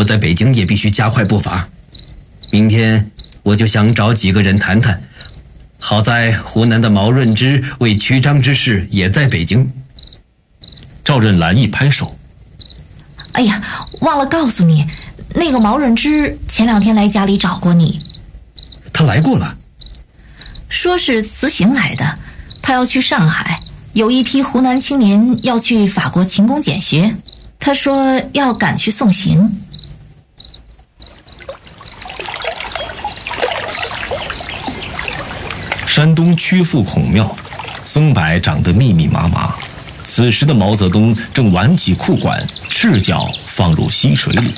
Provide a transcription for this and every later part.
在北京也必须加快步伐。明天我就想找几个人谈谈，好在湖南的毛润之为曲张之事也在北京。 赵任兰一拍手： 哎呀，忘了告诉你，那个毛润之前2天来家里找过你。 他来过了？ 说是辞行来的，他要去上海，有一批湖南青年要去法国勤工俭学，他说要赶去送行。 山东曲阜孔庙，松柏长得密密麻麻。此时的毛泽东正挽起裤管，赤脚放入溪水里。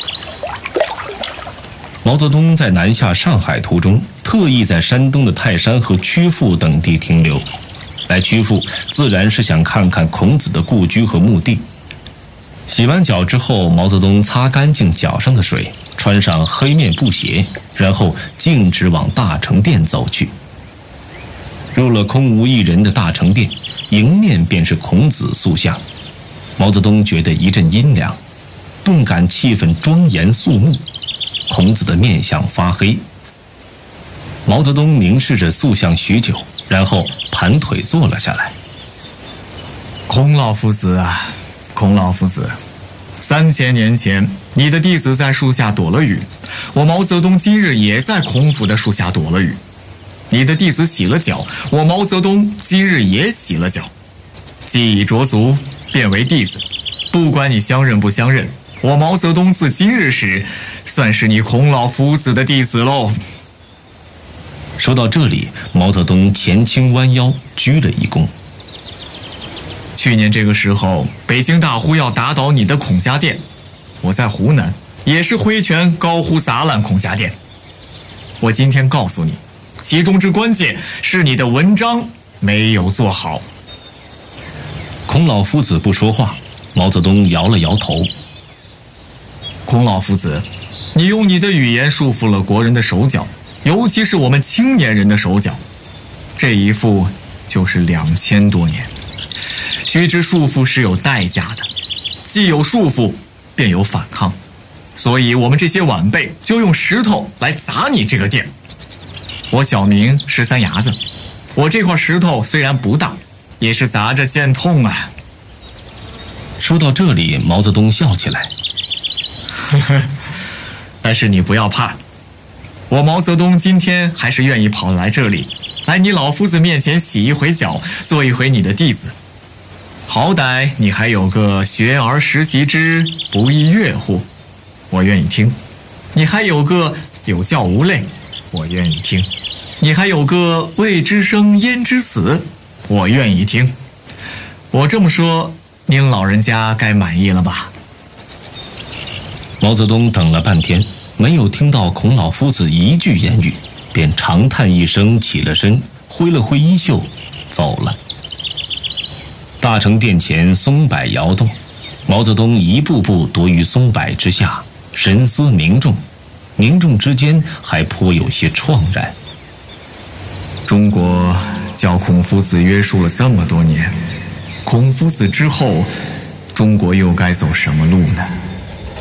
毛泽东在南下上海途中，特意在山东的泰山和曲阜等地停留。来曲阜自然是想看看孔子的故居和墓地。洗完脚之后，毛泽东擦干净脚上的水，穿上黑面布鞋，然后径直往大成殿走去。入了空无一人的大成殿，迎面便是孔子塑像。毛泽东觉得一阵阴凉，顿感气氛庄严肃穆。孔子的面相发黑。毛泽东凝视着塑像许久，然后盘腿坐了下来。 孔老夫子啊，孔老夫子，3000年前你的弟子在树下躲了雨，我毛泽东今日也在孔府的树下躲了雨。你的弟子洗了脚，我毛泽东今日也洗了脚。既已着足，便为弟子，不管你相认不相认，我毛泽东自今日始算是你孔老夫子的弟子喽。 说到这里，毛泽东前倾弯腰，鞠了一躬。 去年这个时候，北京大呼要打倒你的孔家店，我在湖南也是挥拳高呼砸烂孔家店。我今天告诉你，其中之关键是你的文章没有做好。 孔老夫子不说话，毛泽东摇了摇头。 孔老夫子，你用你的语言束缚了国人的手脚，尤其是我们青年人的手脚，这一缚就是2000多年。须知束缚是有代价的，既有束缚，便有反抗，所以我们这些晚辈就用石头来砸你这个店。我小名13牙子，我这块石头虽然不大，也是砸着见痛啊。 说到这里，毛泽东笑起来。 但是你不要怕，我毛泽东今天还是愿意跑来这里，来你老夫子面前洗一回脚，做一回你的弟子。好歹你还有个学而时习之，不亦乐乎，我愿意听。你还有个有教无类，我愿意听。你还有个未知生焉知死，我愿意听。我这么说，您老人家该满意了吧？ 毛泽东等了半天，没有听到孔老夫子一句言语，便长叹一声，起了身，挥了挥衣袖，走了。大成殿前松柏摇动，毛泽东一步步踱于松柏之下，神思凝重，凝重之间还颇有些怆然。 中国叫孔夫子约束了这么多年，孔夫子之后，中国又该走什么路呢？